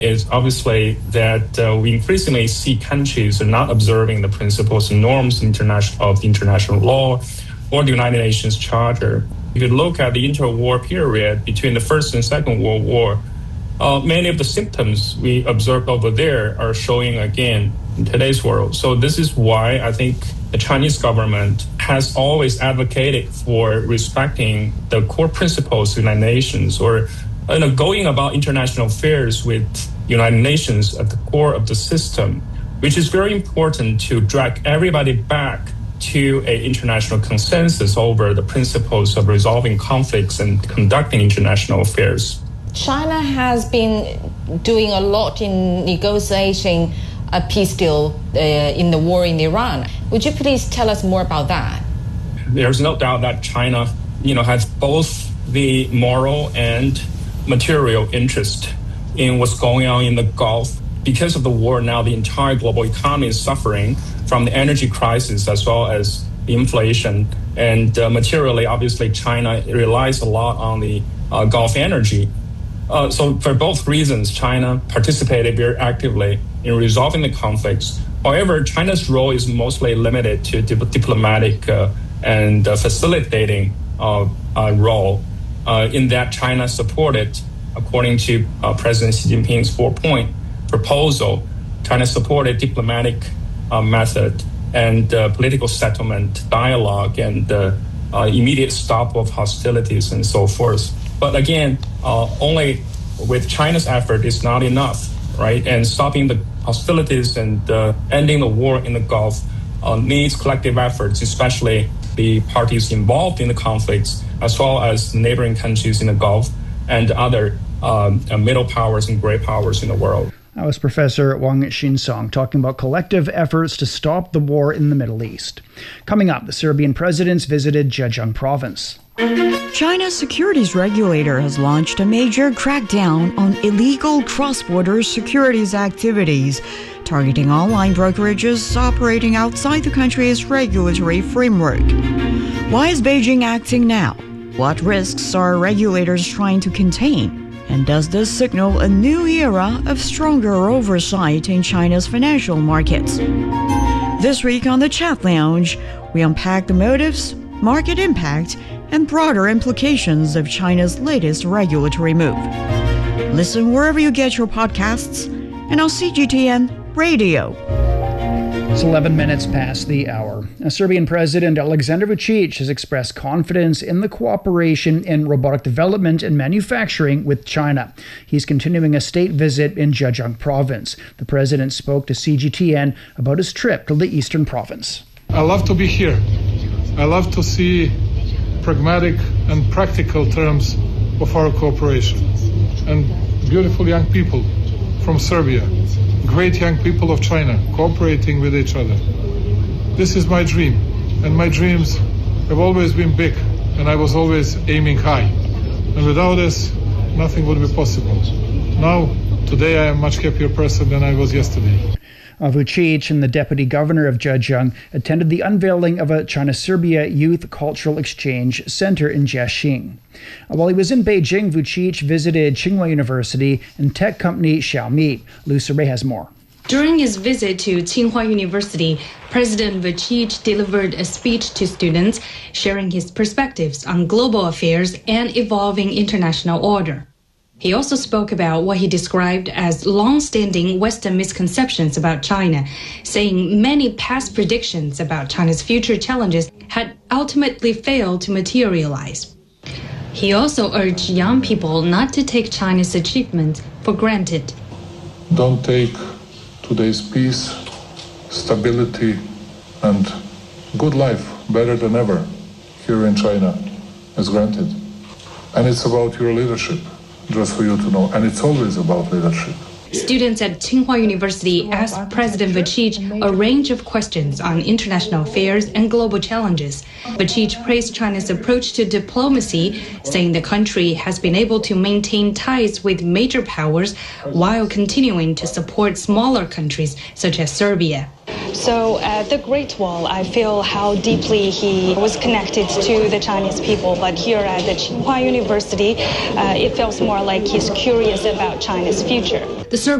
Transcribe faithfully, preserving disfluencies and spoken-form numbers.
is obviously that uh, we increasingly see countries are not observing the principles and norms international, of international law or the United Nations Charter. If you look at the interwar period between the First and Second World War, uh, many of the symptoms we observed over there are showing again in today's world. So this is why I think the Chinese government has always advocated for respecting the core principles of the United Nations, or you know, going about international affairs with United Nations at the core of the system, which is very important to drag everybody back to an international consensus over the principles of resolving conflicts and conducting international affairs. China has been doing a lot in negotiating a peace deal uh, in the war in Iran. Would you please tell us more about that? There's no doubt that China, you know, has both the moral and material interest in what's going on in the Gulf. Because of the war now, the entire global economy is suffering from the energy crisis as well as the inflation. And uh, materially, obviously, China relies a lot on the uh, Gulf energy. Uh, so for both reasons, China participated very actively in resolving the conflicts. However, China's role is mostly limited to dip- diplomatic uh, and uh, facilitating uh, uh, role. Uh, in that China supported, according to uh, President Xi Jinping's four-point proposal, China supported diplomatic uh, method and uh, political settlement, dialogue, and uh, uh, immediate stop of hostilities and so forth. But again, uh, only with China's effort is not enough, right? And stopping the hostilities and uh, ending the war in the Gulf uh, needs collective efforts, especially the parties involved in the conflicts, as well as neighboring countries in the Gulf and other um, middle powers and great powers in the world. That was Professor Wang Xinsong talking about collective efforts to stop the war in the Middle East. Coming up, the Serbian presidents visited Zhejiang province. China's securities regulator has launched a major crackdown on illegal cross-border securities activities, targeting online brokerages operating outside the country's regulatory framework. Why is Beijing acting now? What risks are regulators trying to contain? And does this signal a new era of stronger oversight in China's financial markets? This week on the Chat Lounge, we unpack the motives, market impact, and broader implications of China's latest regulatory move. Listen wherever you get your podcasts and on C G T N Radio. It's eleven minutes past the hour. Serbian President Aleksandar Vučić has expressed confidence in the cooperation in robotic development and manufacturing with China. He's continuing a state visit in Zhejiang province. The president spoke to C G T N about his trip to the eastern province. I love to be here. I love to see pragmatic and practical terms of our cooperation. And beautiful young people from Serbia, great young people of China cooperating with each other. This is my dream, and my dreams have always been big, and I was always aiming high. And without this, nothing would be possible. Now, today I am a much happier person than I was yesterday. Vučić and the deputy governor of Zhejiang attended the unveiling of a China-Serbia Youth Cultural Exchange Center in Jiaxing. While he was in Beijing, Vučić visited Tsinghua University and tech company Xiaomi. Lu Survey has more. During his visit to Tsinghua University, President Vučić delivered a speech to students, sharing his perspectives on global affairs and evolving international order. He also spoke about what he described as long-standing Western misconceptions about China, saying many past predictions about China's future challenges had ultimately failed to materialize. He also urged young people not to take China's achievements for granted. Don't take today's peace, stability, and good life, better than ever, here in China, as granted. And it's about your leadership. Just for you to know, and it's always about leadership. Students at Tsinghua University asked President Vučić a range of questions on international affairs and global challenges. Vučić praised China's approach to diplomacy, saying the country has been able to maintain ties with major powers while continuing to support smaller countries such as Serbia. So at the Great Wall, I feel how deeply he was connected to the Chinese people. But here at the Tsinghua University, uh, it feels more like he's curious about China's future. The